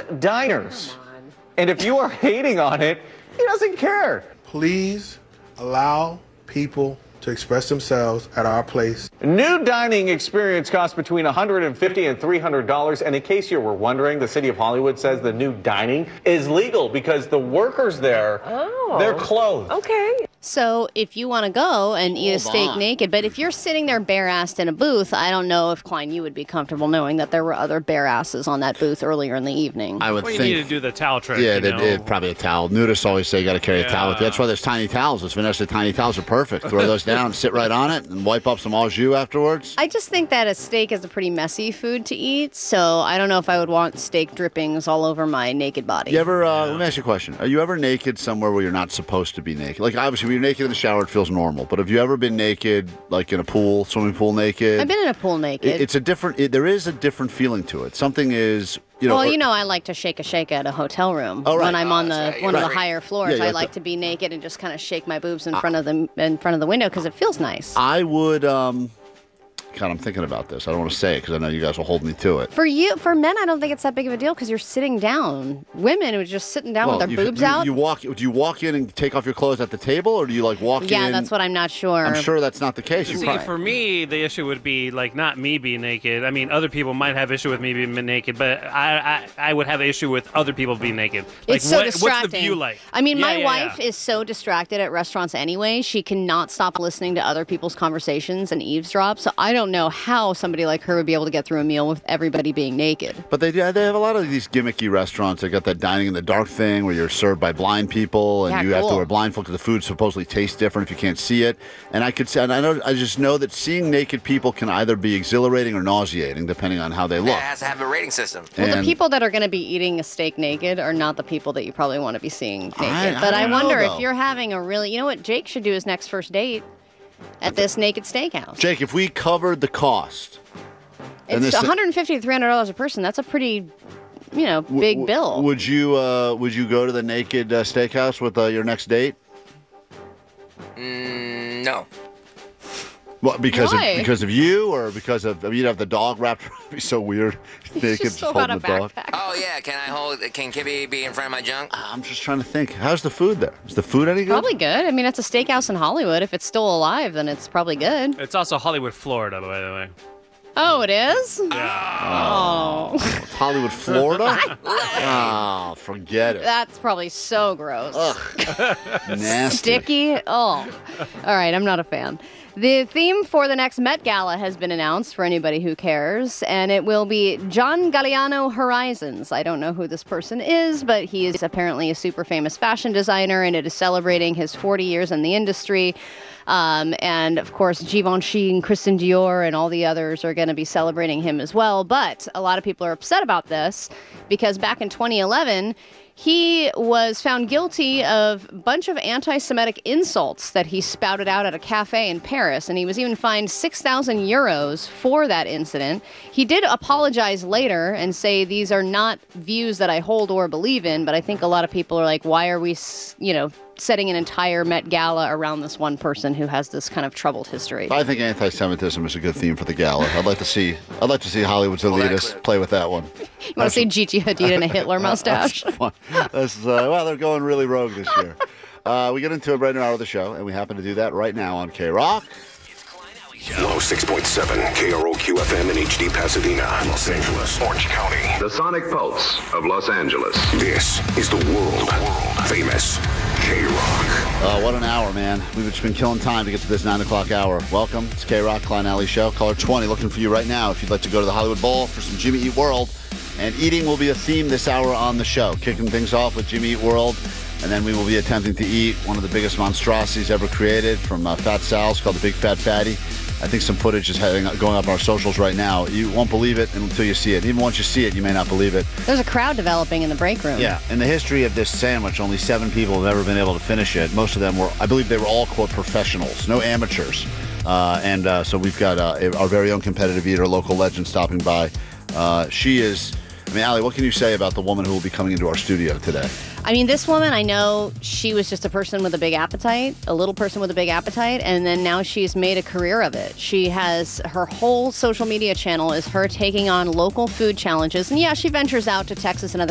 diners. And if you are hating on it, he doesn't care. Please allow people to express themselves at our place. New dining experience costs between $150 and $300. And in case you were wondering, the city of Hollywood says the new dining is legal because the workers there, they're clothed. Okay. So if you want to go and eat a steak naked, but if you're sitting there bare-assed in a booth, I don't know if, Klein, you would be comfortable knowing that there were other bare-asses on that booth earlier in the evening. I would think. You need to do the towel trick. Yeah, probably a towel. Nudists always say you got to carry a towel with you. That's why there's tiny towels. Those Vanessa tiny towels are perfect. Throw those down, sit right on it, and wipe up some au jus afterwards. I just think that a steak is a pretty messy food to eat, so I don't know if I would want steak drippings all over my naked body. You ever, let me ask you a question. Are you ever naked somewhere where you're not supposed to be naked? Like, obviously, when you're naked in the shower, it feels normal. But have you ever been naked, like in a pool, swimming pool naked? I've been in a pool naked. It's a different, there is a different feeling to it. Something is, I like to shake at a hotel room. Oh, right. When I'm on one of the higher floors. Yeah, I like to be naked and just kind of shake my boobs in front of the window because it feels nice. I would, God, I'm thinking about this. I don't want to say it because I know you guys will hold me to it. For men, I don't think it's that big of a deal because you're sitting down. Women are just sitting down with their boobs out. Do you walk in and take off your clothes at the table, or do you walk in? Yeah, that's what I'm not sure. I'm sure that's not the case. See, for me, the issue would be not me being naked. I mean, other people might have issue with me being naked, but I would have an issue with other people being naked. It's so distracting. What's the view like? I mean, my wife is so distracted at restaurants anyway. She cannot stop listening to other people's conversations and eavesdrop. So I don't know how somebody like her would be able to get through a meal with everybody being naked. But they have a lot of these gimmicky restaurants. They got that dining in the dark thing where you're served by blind people and you have to wear blindfold because the food supposedly tastes different if you can't see it. And I just know that seeing naked people can either be exhilarating or nauseating depending on how they look. It has to have a rating system. Well, the people that are going to be eating a steak naked are not the people that you probably want to be seeing naked. But I wonder if you're having a really, what Jake should do his next first date at this naked steakhouse. Jake, if we covered the cost. It's $150 to $300 a person. That's a pretty, big bill. Would you go to the naked steakhouse with your next date? No. Well, Why? because of you, or because of you'd have the dog wrapped around? It'd be so weird. Naked, just holding the dog. Oh yeah, can Kibby be in front of my junk? I'm just trying to think. How's the food there? Is the food any good? Probably good. I mean, it's a steakhouse in Hollywood. If it's still alive, then it's probably good. It's also Hollywood, Florida, by the way. Oh, it is? Yeah. Oh. It's Hollywood, Florida? Oh, forget it. That's probably so gross. Ugh. Nasty. Sticky? Oh. All right, I'm not a fan. The theme for the next Met Gala has been announced for anybody who cares, and it will be John Galliano Horizons. I don't know who this person is, but he is apparently a super famous fashion designer, and it is celebrating his 40 years in the industry. And, of course, Givenchy and Christian Dior and all the others are going to be celebrating him as well. But a lot of people are upset about this because back in 2011, he was found guilty of a bunch of anti-Semitic insults that he spouted out at a cafe in Paris, and he was even fined 6,000 euros for that incident. He did apologize later and say these are not views that I hold or believe in, but I think a lot of people are like, why are we, setting an entire Met Gala around this one person who has this kind of troubled history? I think anti-Semitism is a good theme for the gala. I'd like to see Hollywood's elitists play with that one. You want to see Gigi Hadid in a Hitler mustache? They're going really rogue this year. We get into a brand new hour of the show, and we happen to do that right now on K-Rock. 106.7 KROQ FM in HD Pasadena, Los Angeles, Orange County. The Sonic Pulse of Los Angeles. This is the world famous K-Rock. What an hour, man. We've just been killing time to get to this 9 o'clock hour. Welcome. It's K-Rock, Klein Alley Show. Caller 20 looking for you right now if you'd like to go to the Hollywood Bowl for some Jimmy Eat World. And eating will be a theme this hour on the show. Kicking things off with Jimmy Eat World. And then we will be attempting to eat one of the biggest monstrosities ever created from Fat Sal's called the Big Fat Fatty. I think some footage is going up on our socials right now. You won't believe it until you see it. Even once you see it, you may not believe it. There's a crowd developing in the break room. Yeah. In the history of this sandwich, only 7 people have ever been able to finish it. Most of them I believe they were all, quote, professionals, no amateurs. So we've got our very own competitive eater, local legend, stopping by. She is, Allie, what can you say about the woman who will be coming into our studio today? I mean, this woman, I know she was just a person with a big appetite, a little person with a big appetite, and then now she's made a career of it. She has her whole social media channel is her taking on local food challenges. And yeah, she ventures out to Texas and other